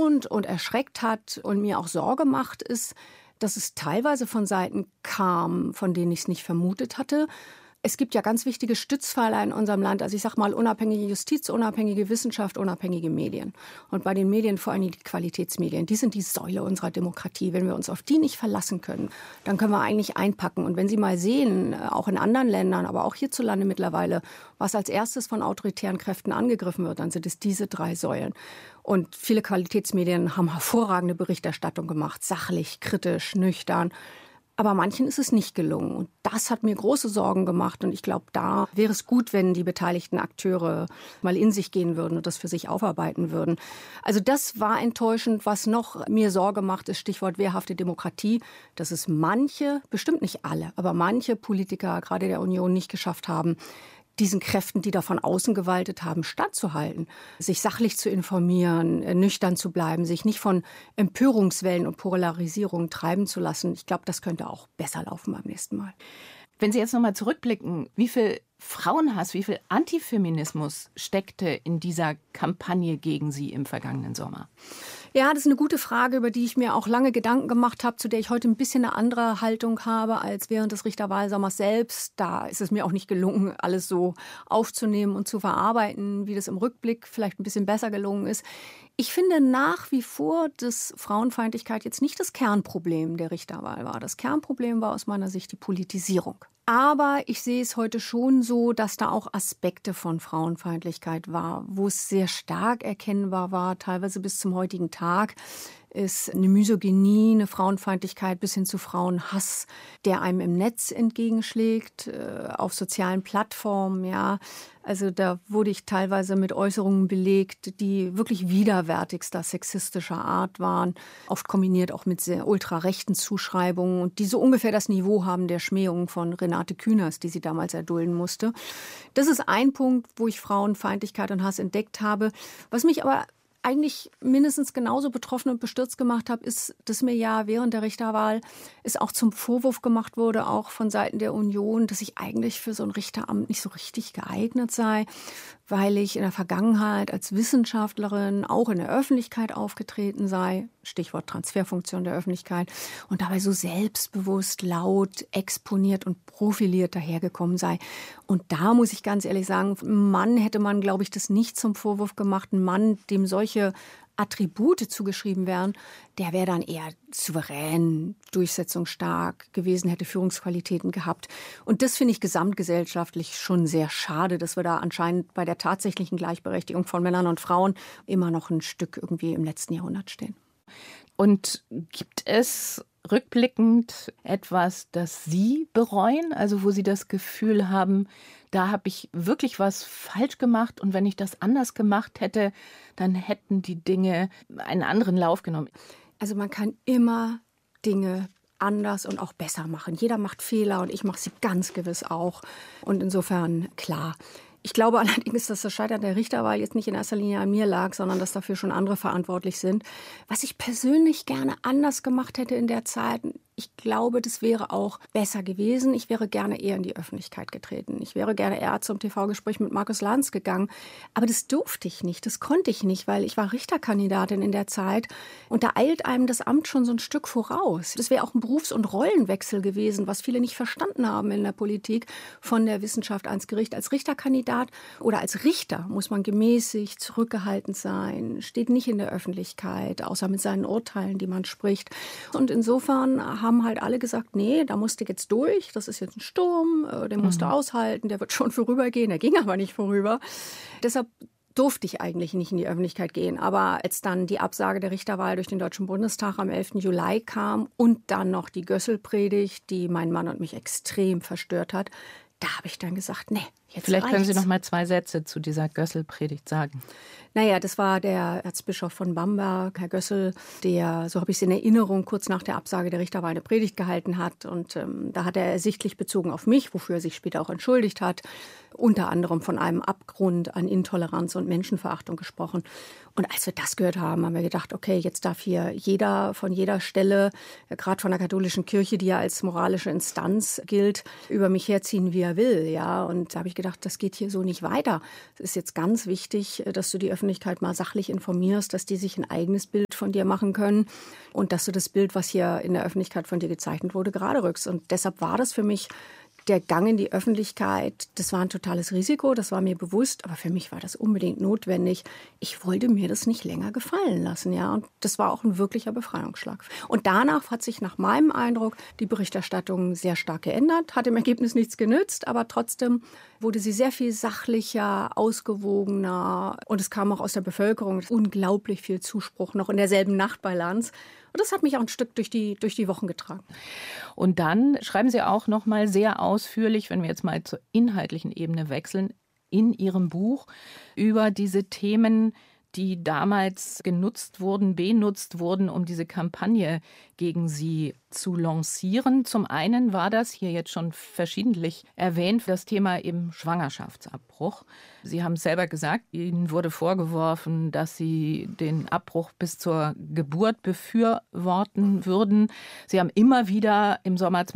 erstaunt und erschreckt hat und mir auch Sorge macht, ist, dass es teilweise von Seiten kam, von denen ich es nicht vermutet hatte. Es gibt ja ganz wichtige Stützpfeiler in unserem Land. Also ich sage mal, unabhängige Justiz, unabhängige Wissenschaft, unabhängige Medien. Und bei den Medien vor allem die Qualitätsmedien. Die sind die Säule unserer Demokratie. Wenn wir uns auf die nicht verlassen können, dann können wir eigentlich einpacken. Und wenn Sie mal sehen, auch in anderen Ländern, aber auch hierzulande mittlerweile, was als erstes von autoritären Kräften angegriffen wird, dann sind es diese 3 Säulen. Und viele Qualitätsmedien haben hervorragende Berichterstattung gemacht. Sachlich, kritisch, nüchtern. Aber manchen ist es nicht gelungen. Und das hat mir große Sorgen gemacht. Und ich glaube, da wäre es gut, wenn die beteiligten Akteure mal in sich gehen würden und das für sich aufarbeiten würden. Also das war enttäuschend. Was noch mir Sorge macht, ist Stichwort wehrhafte Demokratie. Dass es manche, bestimmt nicht alle, aber manche Politiker, gerade der Union, nicht geschafft haben, diesen Kräften, die da von außen gewaltet haben, standzuhalten, sich sachlich zu informieren, nüchtern zu bleiben, sich nicht von Empörungswellen und Polarisierung treiben zu lassen. Ich glaube, das könnte auch besser laufen beim nächsten Mal. Wenn Sie jetzt nochmal zurückblicken, wie viel Frauenhass, wie viel Antifeminismus steckte in dieser Kampagne gegen Sie im vergangenen Sommer? Ja, das ist eine gute Frage, über die ich mir auch lange Gedanken gemacht habe, zu der ich heute ein bisschen eine andere Haltung habe als während des Richterwahlsommers selbst. Da ist es mir auch nicht gelungen, alles so aufzunehmen und zu verarbeiten, wie das im Rückblick vielleicht ein bisschen besser gelungen ist. Ich finde nach wie vor, dass Frauenfeindlichkeit jetzt nicht das Kernproblem der Richterwahl war. Das Kernproblem war aus meiner Sicht die Politisierung. Aber ich sehe es heute schon so, dass da auch Aspekte von Frauenfeindlichkeit war, wo es sehr stark erkennbar war, teilweise bis zum heutigen Tag, ist eine Misogynie, eine Frauenfeindlichkeit bis hin zu Frauenhass, der einem im Netz entgegenschlägt, auf sozialen Plattformen, ja. Also da wurde ich teilweise mit Äußerungen belegt, die wirklich widerwärtigster sexistischer Art waren, oft kombiniert auch mit sehr ultrarechten Zuschreibungen und die so ungefähr das Niveau haben der Schmähungen von Renate Künast, die sie damals erdulden musste. Das ist ein Punkt, wo ich Frauenfeindlichkeit und Hass entdeckt habe. Was mich aber eigentlich mindestens genauso betroffen und bestürzt gemacht habe, ist, dass mir ja während der Richterwahl es auch zum Vorwurf gemacht wurde, auch von Seiten der Union, dass ich eigentlich für so ein Richteramt nicht so richtig geeignet sei, weil ich in der Vergangenheit als Wissenschaftlerin auch in der Öffentlichkeit aufgetreten sei, Stichwort Transferfunktion der Öffentlichkeit, und dabei so selbstbewusst, laut, exponiert und profiliert dahergekommen sei. Und da muss ich ganz ehrlich sagen, einem Mann hätte man, glaube ich, das nicht zum Vorwurf gemacht. Ein Mann, dem solche Attribute zugeschrieben wären, der wäre dann eher souverän, durchsetzungsstark gewesen, hätte Führungsqualitäten gehabt. Und das finde ich gesamtgesellschaftlich schon sehr schade, dass wir da anscheinend bei der tatsächlichen Gleichberechtigung von Männern und Frauen immer noch ein Stück irgendwie im letzten Jahrhundert stehen. Und gibt es rückblickend etwas, das Sie bereuen? Also wo Sie das Gefühl haben, da habe ich wirklich was falsch gemacht und wenn ich das anders gemacht hätte, dann hätten die Dinge einen anderen Lauf genommen. Also man kann immer Dinge anders und auch besser machen. Jeder macht Fehler und ich mache sie ganz gewiss auch. Und insofern, klar. Ich glaube allerdings, dass das Scheitern der Richterwahl jetzt nicht in erster Linie an mir lag, sondern dass dafür schon andere verantwortlich sind. Was ich persönlich gerne anders gemacht hätte in der Zeit, ich glaube, das wäre auch besser gewesen. Ich wäre gerne eher in die Öffentlichkeit getreten. Ich wäre gerne eher zum TV-Gespräch mit Markus Lanz gegangen. Aber das durfte ich nicht, das konnte ich nicht, weil ich war Richterkandidatin in der Zeit. Und da eilt einem das Amt schon so ein Stück voraus. Das wäre auch ein Berufs- und Rollenwechsel gewesen, was viele nicht verstanden haben in der Politik, von der Wissenschaft ans Gericht. Als Richterkandidat oder als Richter muss man gemäßigt, zurückgehalten sein, steht nicht in der Öffentlichkeit, außer mit seinen Urteilen, die man spricht. Und insofern haben halt alle gesagt, nee, da musst du jetzt durch, das ist jetzt ein Sturm, den musst du aushalten, der wird schon vorübergehen, der ging aber nicht vorüber. Deshalb durfte ich eigentlich nicht in die Öffentlichkeit gehen. Aber als dann die Absage der Richterwahl durch den Deutschen Bundestag am 11. Juli kam und dann noch die Gössel-Predigt, die meinen Mann und mich extrem verstört hat, da habe ich dann gesagt, nee, jetzt Vielleicht reicht's. können Sie noch mal 2 Sätze zu dieser Gössel-Predigt sagen. Naja, das war der Erzbischof von Bamberg, Herr Gössel, der, so habe ich es in Erinnerung, kurz nach der Absage der Richterwahl eine Predigt gehalten hat. Und da hat er ersichtlich bezogen auf mich, wofür er sich später auch entschuldigt hat, unter anderem von einem Abgrund an Intoleranz und Menschenverachtung gesprochen. Und als wir das gehört haben, haben wir gedacht, okay, jetzt darf hier jeder von jeder Stelle, gerade von der katholischen Kirche, die ja als moralische Instanz gilt, über mich herziehen, wie er will. Ja, und da habe ich gedacht, das geht hier so nicht weiter. Es ist jetzt ganz wichtig, dass du die Öffentlichkeit mal sachlich informierst, dass die sich ein eigenes Bild von dir machen können und dass du das Bild, was hier in der Öffentlichkeit von dir gezeichnet wurde, gerade rückst. Und deshalb war das für mich der Gang in die Öffentlichkeit, das war ein totales Risiko, das war mir bewusst, aber für mich war das unbedingt notwendig. Ich wollte mir das nicht länger gefallen lassen, ja, und das war auch ein wirklicher Befreiungsschlag. Und danach hat sich nach meinem Eindruck die Berichterstattung sehr stark geändert, hat im Ergebnis nichts genützt, aber trotzdem wurde sie sehr viel sachlicher, ausgewogener und es kam auch aus der Bevölkerung unglaublich viel Zuspruch, noch in derselben Nacht bei Lanz. Und das hat mich auch ein Stück durch die Wochen getragen. Und dann schreiben Sie auch noch mal sehr ausführlich, wenn wir jetzt mal zur inhaltlichen Ebene wechseln, in Ihrem Buch über diese Themen, die damals benutzt wurden, um diese Kampagne gegen Sie zu lancieren. Zum einen war das hier jetzt schon verschiedentlich erwähnt, das Thema eben Schwangerschaftsabbruch. Sie haben es selber gesagt, Ihnen wurde vorgeworfen, dass Sie den Abbruch bis zur Geburt befürworten würden. Sie haben immer wieder im Sommer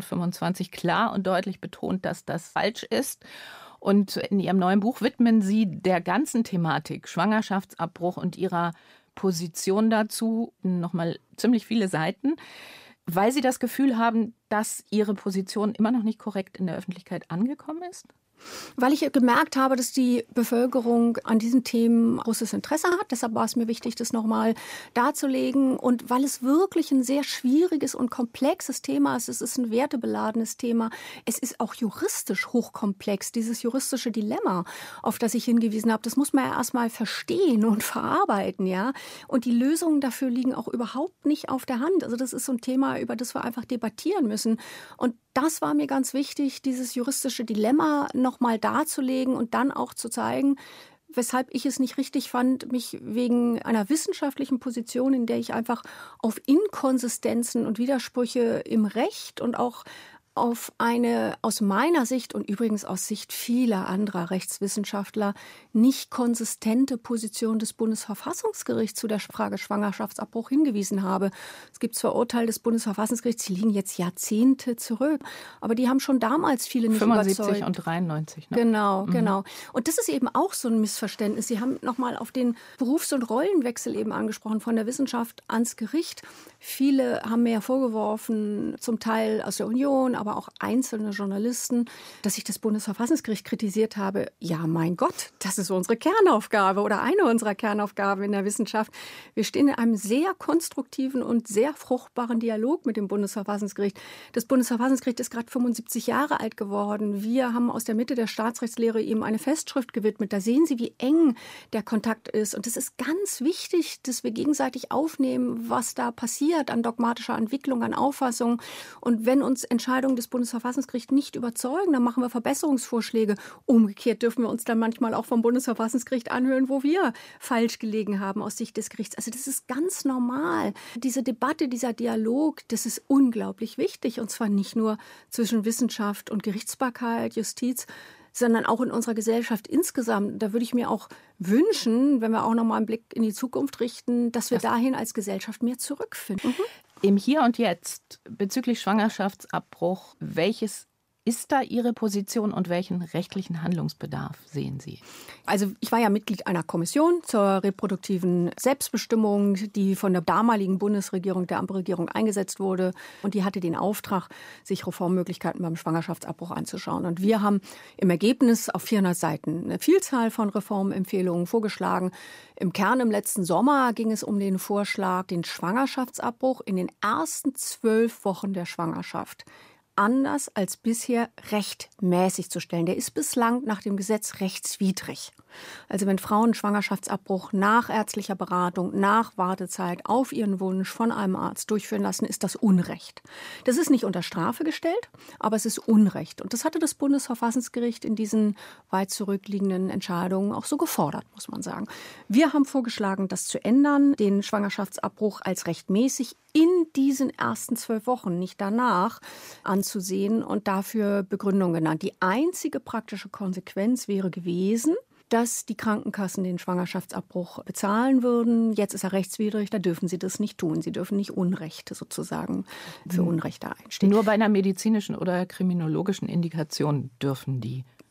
2025 klar und deutlich betont, dass das falsch ist. Und in Ihrem neuen Buch widmen Sie der ganzen Thematik Schwangerschaftsabbruch und Ihrer Position dazu nochmal ziemlich viele Seiten, weil Sie das Gefühl haben, dass Ihre Position immer noch nicht korrekt in der Öffentlichkeit angekommen ist? Weil ich gemerkt habe, dass die Bevölkerung an diesen Themen großes Interesse hat. Deshalb war es mir wichtig, das nochmal darzulegen. Und weil es wirklich ein sehr schwieriges und komplexes Thema ist. Es ist ein wertebeladenes Thema. Es ist auch juristisch hochkomplex. Dieses juristische Dilemma, auf das ich hingewiesen habe, das muss man ja erstmal verstehen und verarbeiten, ja. Und die Lösungen dafür liegen auch überhaupt nicht auf der Hand. Also das ist so ein Thema, über das wir einfach debattieren müssen. Und das war mir ganz wichtig, dieses juristische Dilemma nochmal darzulegen und dann auch zu zeigen, weshalb ich es nicht richtig fand, mich wegen einer wissenschaftlichen Position, in der ich einfach auf Inkonsistenzen und Widersprüche im Recht und auch auf eine aus meiner Sicht und übrigens aus Sicht vieler anderer Rechtswissenschaftler nicht konsistente Position des Bundesverfassungsgerichts zu der Frage Schwangerschaftsabbruch hingewiesen habe. Es gibt zwar Urteile des Bundesverfassungsgerichts, die liegen jetzt Jahrzehnte zurück, aber die haben schon damals viele nicht 75 überzeugt. Und 93. Ne? Genau. Und das ist eben auch so ein Missverständnis. Sie haben nochmal auf den Berufs- und Rollenwechsel eben angesprochen, von der Wissenschaft ans Gericht. Viele haben mir ja vorgeworfen, zum Teil aus der Union, aber auch einzelne Journalisten, dass ich das Bundesverfassungsgericht kritisiert habe. Ja, mein Gott, das ist unsere Kernaufgabe oder eine unserer Kernaufgaben in der Wissenschaft. Wir stehen in einem sehr konstruktiven und sehr fruchtbaren Dialog mit dem Bundesverfassungsgericht. Das Bundesverfassungsgericht ist gerade 75 Jahre alt geworden. Wir haben aus der Mitte der Staatsrechtslehre ihm eine Festschrift gewidmet. Da sehen Sie, wie eng der Kontakt ist. Und es ist ganz wichtig, dass wir gegenseitig aufnehmen, was da passiert an dogmatischer Entwicklung, an Auffassung. Und wenn uns Entscheidungen des Bundesverfassungsgerichts nicht überzeugen, dann machen wir Verbesserungsvorschläge. Umgekehrt dürfen wir uns dann manchmal auch vom Bundesverfassungsgericht anhören, wo wir falsch gelegen haben aus Sicht des Gerichts. Also das ist ganz normal. Diese Debatte, dieser Dialog, das ist unglaublich wichtig. Und zwar nicht nur zwischen Wissenschaft und Gerichtsbarkeit, Justiz, sondern auch in unserer Gesellschaft insgesamt. Da würde ich mir auch wünschen, wenn wir auch noch mal einen Blick in die Zukunft richten, dass wir dahin als Gesellschaft mehr zurückfinden. Im Hier und Jetzt bezüglich Schwangerschaftsabbruch, welches ist da Ihre Position und welchen rechtlichen Handlungsbedarf sehen Sie? Also ich war ja Mitglied einer Kommission zur reproduktiven Selbstbestimmung, die von der damaligen Bundesregierung, der Ampelregierung eingesetzt wurde. Und die hatte den Auftrag, sich Reformmöglichkeiten beim Schwangerschaftsabbruch anzuschauen. Und wir haben im Ergebnis auf 400 Seiten eine Vielzahl von Reformempfehlungen vorgeschlagen. Im Kern im letzten Sommer ging es um den Vorschlag, den Schwangerschaftsabbruch in den ersten 12 Wochen der Schwangerschaft anders als bisher rechtmäßig zu stellen. Der ist bislang nach dem Gesetz rechtswidrig. Also wenn Frauen Schwangerschaftsabbruch nach ärztlicher Beratung, nach Wartezeit auf ihren Wunsch von einem Arzt durchführen lassen, ist das Unrecht. Das ist nicht unter Strafe gestellt, aber es ist Unrecht. Und das hatte das Bundesverfassungsgericht in diesen weit zurückliegenden Entscheidungen auch so gefordert, muss man sagen. Wir haben vorgeschlagen, das zu ändern, den Schwangerschaftsabbruch als rechtmäßig in diesen ersten 12 Wochen, nicht danach, anzusehen und dafür Begründung genannt. Die einzige praktische Konsequenz wäre gewesen, dass die Krankenkassen den Schwangerschaftsabbruch bezahlen würden. Jetzt ist er rechtswidrig, da dürfen sie das nicht tun. Sie dürfen nicht Unrechte sozusagen für Unrechte einstehen. Nur bei einer medizinischen oder kriminologischen Indikation dürfen die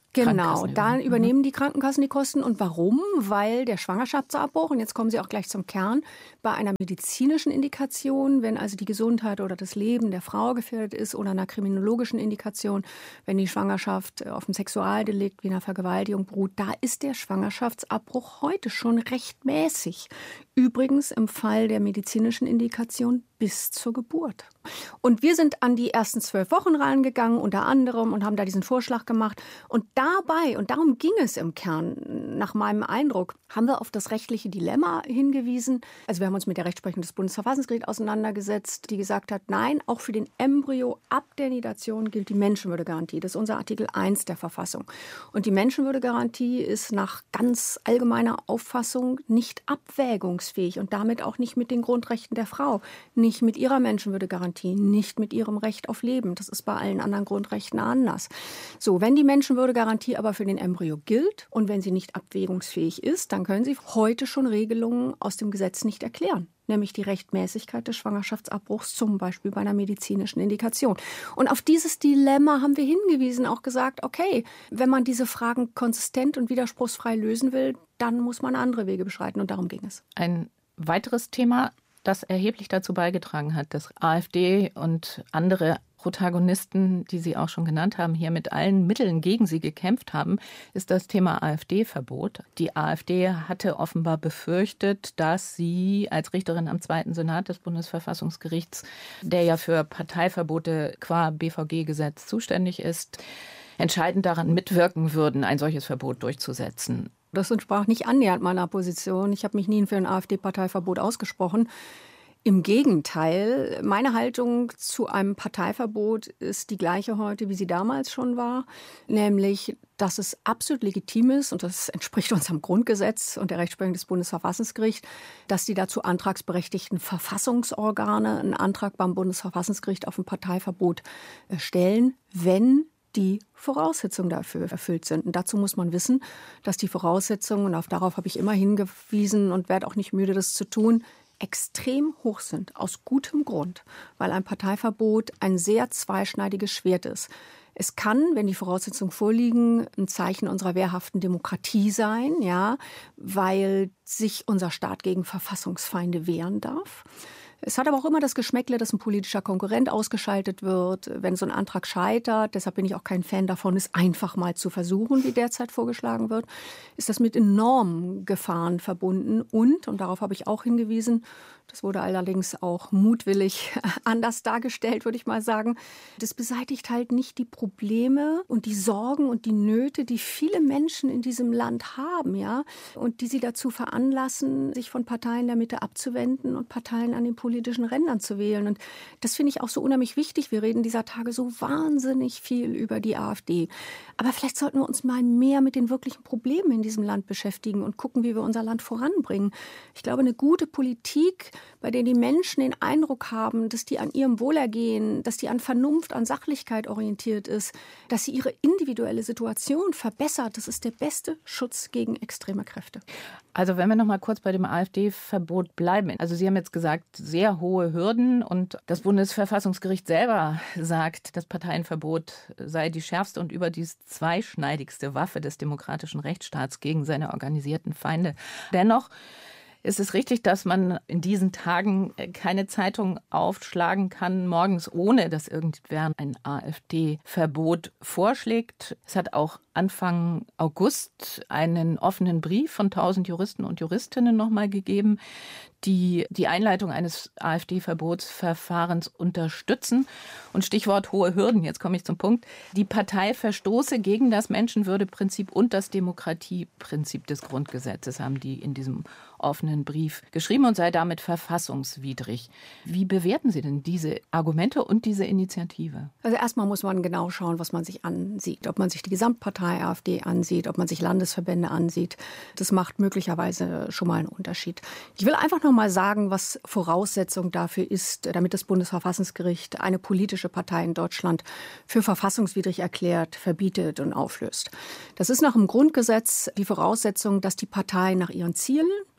Genau, da übernehmen die Krankenkassen die Kosten. Und warum? Weil der Schwangerschaftsabbruch, und jetzt kommen Sie auch gleich zum Kern, bei einer medizinischen Indikation, wenn also die Gesundheit oder das Leben der Frau gefährdet ist, oder einer kriminologischen Indikation, wenn die Schwangerschaft auf einem Sexualdelikt wie einer Vergewaltigung beruht, da ist der Schwangerschaftsabbruch heute schon rechtmäßig. Übrigens im Fall der medizinischen Indikation bis zur Geburt. Und wir sind an die ersten 12 Wochen rangegangen, unter anderem, und haben da diesen Vorschlag gemacht. Und dabei, und darum ging es im Kern, nach meinem Eindruck, haben wir auf das rechtliche Dilemma hingewiesen. Also wir haben uns mit der Rechtsprechung des Bundesverfassungsgerichts auseinandergesetzt, die gesagt hat, nein, auch für den Embryo ab der Nidation gilt die Menschenwürdegarantie. Das ist unser Artikel 1 der Verfassung. Und die Menschenwürdegarantie ist nach ganz allgemeiner Auffassung nicht abwägungsfähig und damit auch nicht mit den Grundrechten der Frau, nicht mit ihrer Menschenwürdegarantie, nicht mit ihrem Recht auf Leben. Das ist bei allen anderen Grundrechten anders. So, wenn die Menschenwürdegarantie aber für den Embryo gilt und wenn sie nicht abwägungsfähig ist, dann können Sie heute schon Regelungen aus dem Gesetz nicht erklären, nämlich die Rechtmäßigkeit des Schwangerschaftsabbruchs, zum Beispiel bei einer medizinischen Indikation. Und auf dieses Dilemma haben wir hingewiesen, auch gesagt, okay, wenn man diese Fragen konsistent und widerspruchsfrei lösen will, dann muss man andere Wege beschreiten, und darum ging es. Ein weiteres Thema, das erheblich dazu beigetragen hat, dass AfD und andere Protagonisten, die Sie auch schon genannt haben, hier mit allen Mitteln gegen sie gekämpft haben, ist das Thema AfD-Verbot. Die AfD hatte offenbar befürchtet, dass sie als Richterin am 2. Senat des Bundesverfassungsgerichts, der ja für Parteiverbote qua BVG-Gesetz zuständig ist, entscheidend daran mitwirken würden, ein solches Verbot durchzusetzen. Das entsprach nicht annähernd meiner Position. Ich habe mich nie für ein AfD-Parteiverbot ausgesprochen. Im Gegenteil, meine Haltung zu einem Parteiverbot ist die gleiche heute, wie sie damals schon war, nämlich, dass es absolut legitim ist, und das entspricht unserem Grundgesetz und der Rechtsprechung des Bundesverfassungsgerichts, dass die dazu antragsberechtigten Verfassungsorgane einen Antrag beim Bundesverfassungsgericht auf ein Parteiverbot stellen, wenn die Voraussetzungen dafür erfüllt sind. Und dazu muss man wissen, dass die Voraussetzungen, und darauf habe ich immer hingewiesen und werde auch nicht müde, das zu tun, extrem hoch sind, aus gutem Grund, weil ein Parteiverbot ein sehr zweischneidiges Schwert ist. Es kann, wenn die Voraussetzungen vorliegen, ein Zeichen unserer wehrhaften Demokratie sein, ja, weil sich unser Staat gegen Verfassungsfeinde wehren darf. Es hat aber auch immer das Geschmäckle, dass ein politischer Konkurrent ausgeschaltet wird, wenn so ein Antrag scheitert. Deshalb bin ich auch kein Fan davon, es einfach mal zu versuchen, wie derzeit vorgeschlagen wird. Ist das mit enormen Gefahren verbunden. Und darauf habe ich auch hingewiesen, das wurde allerdings auch mutwillig anders dargestellt, würde ich mal sagen. Das beseitigt halt nicht die Probleme und die Sorgen und die Nöte, die viele Menschen in diesem Land haben, ja, und die sie dazu veranlassen, sich von Parteien der Mitte abzuwenden und Parteien an den politischen Rändern zu wählen. Und das finde ich auch so unheimlich wichtig. Wir reden dieser Tage so wahnsinnig viel über die AfD. Aber vielleicht sollten wir uns mal mehr mit den wirklichen Problemen in diesem Land beschäftigen und gucken, wie wir unser Land voranbringen. Ich glaube, eine gute Politik, bei der die Menschen den Eindruck haben, dass die an ihrem Wohlergehen, dass die an Vernunft, an Sachlichkeit orientiert ist, dass sie ihre individuelle Situation verbessert, das ist der beste Schutz gegen extreme Kräfte. Also wenn wir noch mal kurz bei dem AfD-Verbot bleiben. Also Sie haben jetzt gesagt, sehr hohe Hürden, und das Bundesverfassungsgericht selber sagt, das Parteienverbot sei die schärfste und überdies zweischneidigste Waffe des demokratischen Rechtsstaats gegen seine organisierten Feinde. Dennoch ist es richtig, dass man in diesen Tagen keine Zeitung aufschlagen kann morgens, ohne dass irgendwer ein AfD-Verbot vorschlägt. Es hat auch Anfang August einen offenen Brief von 1000 Juristen und Juristinnen nochmal gegeben, die die Einleitung eines AfD-Verbotsverfahrens unterstützen. Und Stichwort hohe Hürden, jetzt komme ich zum Punkt. Die Partei verstoße gegen das Menschenwürdeprinzip und das Demokratieprinzip des Grundgesetzes, haben die in diesem offenen Brief geschrieben, und sei damit verfassungswidrig. Wie bewerten Sie denn diese Argumente und diese Initiative? Also erstmal muss man genau schauen, was man sich ansieht. Ob man sich die Gesamtpartei AfD ansieht, ob man sich Landesverbände ansieht. Das macht möglicherweise schon mal einen Unterschied. Ich will einfach noch mal sagen, was Voraussetzung dafür ist, damit das Bundesverfassungsgericht eine politische Partei in Deutschland für verfassungswidrig erklärt, verbietet und auflöst. Das ist nach dem Grundgesetz die Voraussetzung, dass die Partei nach ihren Zielen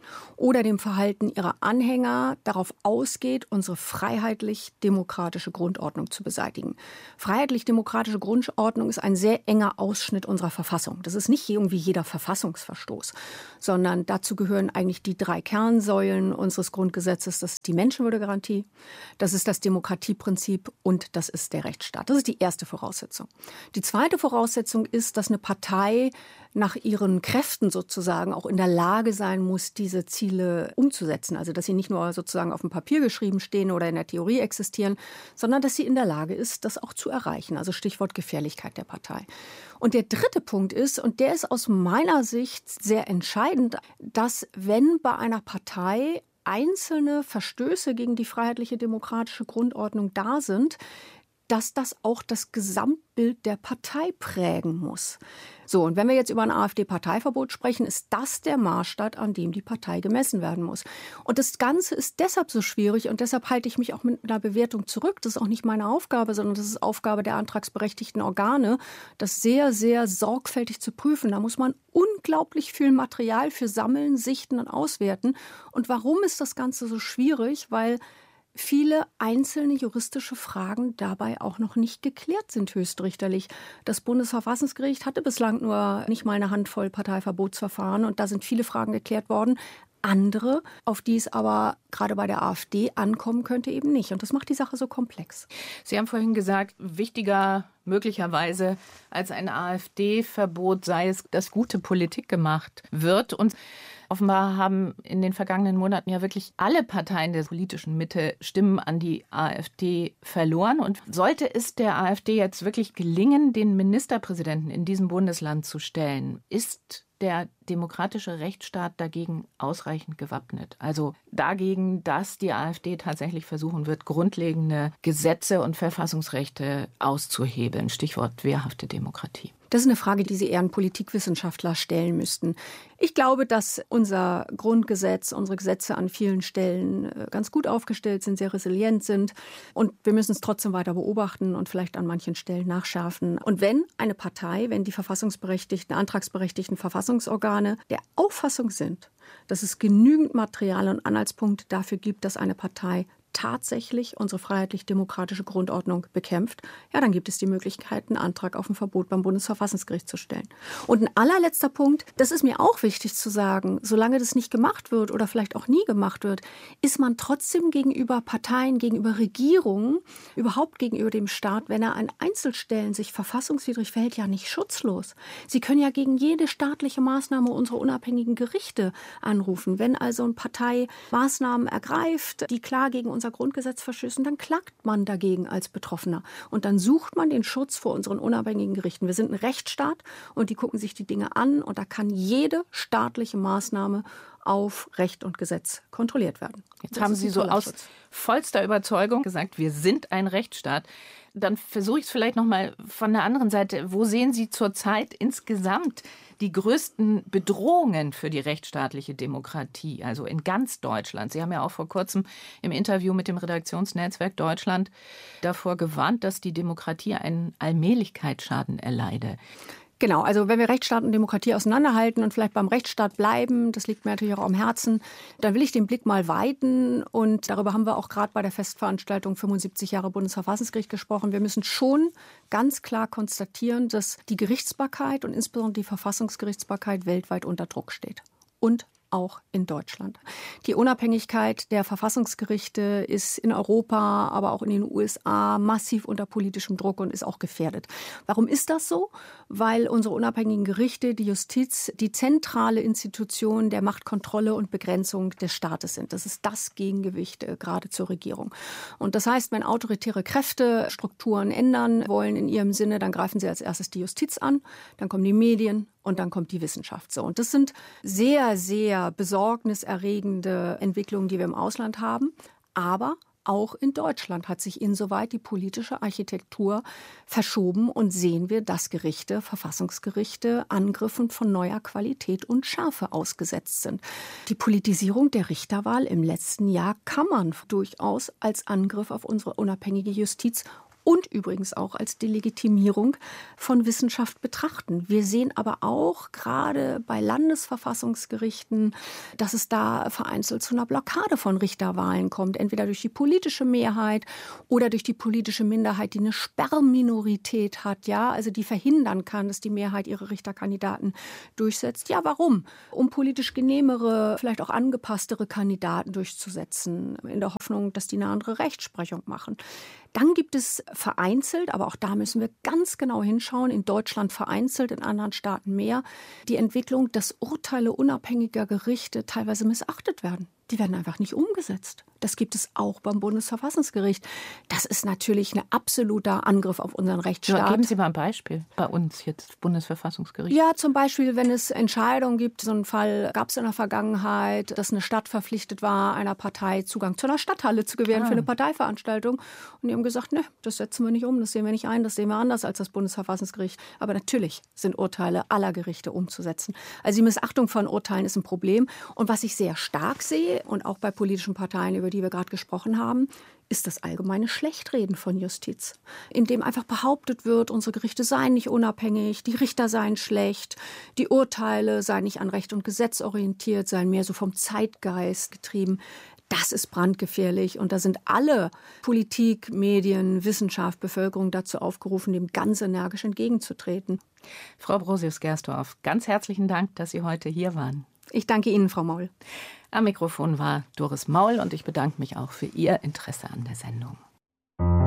oder dem Verhalten ihrer Anhänger darauf ausgeht, unsere freiheitlich-demokratische Grundordnung zu beseitigen. Freiheitlich-demokratische Grundordnung ist ein sehr enger Ausschnitt unserer Verfassung. Das ist nicht irgendwie jeder Verfassungsverstoß, sondern dazu gehören eigentlich die 3 Kernsäulen unseres Grundgesetzes. Das ist die Menschenwürdegarantie, das ist das Demokratieprinzip und das ist der Rechtsstaat. Das ist die erste Voraussetzung. Die zweite Voraussetzung ist, dass eine Partei nach ihren Kräften sozusagen auch in der Lage sein muss, diese Ziele umzusetzen. Also dass sie nicht nur sozusagen auf dem Papier geschrieben stehen oder in der Theorie existieren, sondern dass sie in der Lage ist, das auch zu erreichen. Also Stichwort Gefährlichkeit der Partei. Und der dritte Punkt ist, und der ist aus meiner Sicht sehr entscheidend, dass wenn bei einer Partei einzelne Verstöße gegen die freiheitliche demokratische Grundordnung da sind, dass das auch das Gesamtbild der Partei prägen muss. So, und wenn wir jetzt über ein AfD-Parteiverbot sprechen, ist das der Maßstab, an dem die Partei gemessen werden muss. Und das Ganze ist deshalb so schwierig und deshalb halte ich mich auch mit einer Bewertung zurück. Das ist auch nicht meine Aufgabe, sondern das ist Aufgabe der antragsberechtigten Organe, das sehr, sehr sorgfältig zu prüfen. Da muss man unglaublich viel Material für sammeln, sichten und auswerten. Und warum ist das Ganze so schwierig? Weil viele einzelne juristische Fragen dabei auch noch nicht geklärt sind höchstrichterlich. Das Bundesverfassungsgericht hatte bislang nur nicht mal eine Handvoll Parteiverbotsverfahren und da sind viele Fragen geklärt worden. Andere, auf die es aber gerade bei der AfD ankommen könnte, eben nicht. Und das macht die Sache so komplex. Sie haben vorhin gesagt, wichtiger möglicherweise als ein AfD-Verbot sei es, dass gute Politik gemacht wird. Und offenbar haben in den vergangenen Monaten ja wirklich alle Parteien der politischen Mitte Stimmen an die AfD verloren. Und sollte es der AfD jetzt wirklich gelingen, den Ministerpräsidenten in diesem Bundesland zu stellen, ist der demokratische Rechtsstaat dagegen ausreichend gewappnet? Also dagegen, dass die AfD tatsächlich versuchen wird, grundlegende Gesetze und Verfassungsrechte auszuhebeln. Stichwort wehrhafte Demokratie. Das ist eine Frage, die Sie eher an Politikwissenschaftler stellen müssten. Ich glaube, dass unser Grundgesetz, unsere Gesetze an vielen Stellen ganz gut aufgestellt sind, sehr resilient sind. Und wir müssen es trotzdem weiter beobachten und vielleicht an manchen Stellen nachschärfen. Und wenn eine Partei, wenn die verfassungsberechtigten, antragsberechtigten Verfassungsorgane der Auffassung sind, dass es genügend Material und Anhaltspunkte dafür gibt, dass eine Partei tatsächlich unsere freiheitlich-demokratische Grundordnung bekämpft, ja, dann gibt es die Möglichkeit, einen Antrag auf ein Verbot beim Bundesverfassungsgericht zu stellen. Und ein allerletzter Punkt, das ist mir auch wichtig zu sagen, solange das nicht gemacht wird oder vielleicht auch nie gemacht wird, ist man trotzdem gegenüber Parteien, gegenüber Regierungen, überhaupt gegenüber dem Staat, wenn er an Einzelstellen sich verfassungswidrig verhält, ja nicht schutzlos. Sie können ja gegen jede staatliche Maßnahme unsere unabhängigen Gerichte anrufen. Wenn also eine Partei Maßnahmen ergreift, die klar gegen unser Grundgesetz verstößen, dann klagt man dagegen als Betroffener. Und dann sucht man den Schutz vor unseren unabhängigen Gerichten. Wir sind ein Rechtsstaat und die gucken sich die Dinge an und da kann jede staatliche Maßnahme auf Recht und Gesetz kontrolliert werden. Jetzt haben Sie so aus vollster Überzeugung gesagt, wir sind ein Rechtsstaat. Dann versuche ich es vielleicht noch mal von der anderen Seite. Wo sehen Sie zurzeit insgesamt die größten Bedrohungen für die rechtsstaatliche Demokratie, also in ganz Deutschland? Sie haben ja auch vor kurzem im Interview mit dem Redaktionsnetzwerk Deutschland davor gewarnt, dass die Demokratie einen Allmählichkeitsschaden erleide. Genau, also wenn wir Rechtsstaat und Demokratie auseinanderhalten und vielleicht beim Rechtsstaat bleiben, das liegt mir natürlich auch am Herzen, dann will ich den Blick mal weiten und darüber haben wir auch gerade bei der Festveranstaltung 75 Jahre Bundesverfassungsgericht gesprochen. Wir müssen schon ganz klar konstatieren, dass die Gerichtsbarkeit und insbesondere die Verfassungsgerichtsbarkeit weltweit unter Druck steht. Und auch in Deutschland. Die Unabhängigkeit der Verfassungsgerichte ist in Europa, aber auch in den USA massiv unter politischem Druck und ist auch gefährdet. Warum ist das so? Weil unsere unabhängigen Gerichte, die Justiz, die zentrale Institution der Machtkontrolle und Begrenzung des Staates sind. Das ist das Gegengewicht gerade zur Regierung. Und das heißt, wenn autoritäre Kräfte Strukturen ändern wollen in ihrem Sinne, dann greifen sie als erstes die Justiz an, dann kommen die Medien und dann kommt die Wissenschaft. So. Und das sind sehr, sehr besorgniserregende Entwicklungen, die wir im Ausland haben. Aber auch in Deutschland hat sich insoweit die politische Architektur verschoben und sehen wir, dass Gerichte, Verfassungsgerichte Angriffen von neuer Qualität und Schärfe ausgesetzt sind. Die Politisierung der Richterwahl im letzten Jahr kann man durchaus als Angriff auf unsere unabhängige Justiz und übrigens auch als Delegitimierung von Wissenschaft betrachten. Wir sehen aber auch gerade bei Landesverfassungsgerichten, dass es da vereinzelt zu einer Blockade von Richterwahlen kommt, entweder durch die politische Mehrheit oder durch die politische Minderheit, die eine Sperrminorität hat, ja, also die verhindern kann, dass die Mehrheit ihre Richterkandidaten durchsetzt. Ja, warum? Um politisch genehmere, vielleicht auch angepasstere Kandidaten durchzusetzen, in der Hoffnung, dass die eine andere Rechtsprechung machen. Dann gibt es vereinzelt, aber auch da müssen wir ganz genau hinschauen, in Deutschland vereinzelt, in anderen Staaten mehr, die Entwicklung, dass Urteile unabhängiger Gerichte teilweise missachtet werden. Die werden einfach nicht umgesetzt. Das gibt es auch beim Bundesverfassungsgericht. Das ist natürlich ein absoluter Angriff auf unseren Rechtsstaat. Ja, geben Sie mal ein Beispiel bei uns jetzt, Bundesverfassungsgericht. Ja, zum Beispiel, wenn es Entscheidungen gibt, so einen Fall gab es in der Vergangenheit, dass eine Stadt verpflichtet war, einer Partei Zugang zu einer Stadthalle zu gewähren für eine Parteiveranstaltung. Und die haben gesagt, ne, das setzen wir nicht um, das sehen wir nicht ein, das sehen wir anders als das Bundesverfassungsgericht. Aber natürlich sind Urteile aller Gerichte umzusetzen. Also die Missachtung von Urteilen ist ein Problem. Und was ich sehr stark sehe, und auch bei politischen Parteien, über die wir gerade gesprochen haben, ist das allgemeine Schlechtreden von Justiz, in dem einfach behauptet wird, unsere Gerichte seien nicht unabhängig, die Richter seien schlecht, die Urteile seien nicht an Recht und Gesetz orientiert, seien mehr so vom Zeitgeist getrieben. Das ist brandgefährlich und da sind alle Politik, Medien, Wissenschaft, Bevölkerung dazu aufgerufen, dem ganz energisch entgegenzutreten. Frau Brosius-Gersdorf, ganz herzlichen Dank, dass Sie heute hier waren. Ich danke Ihnen, Frau Maul. Am Mikrofon war Doris Maul und ich bedanke mich auch für Ihr Interesse an der Sendung.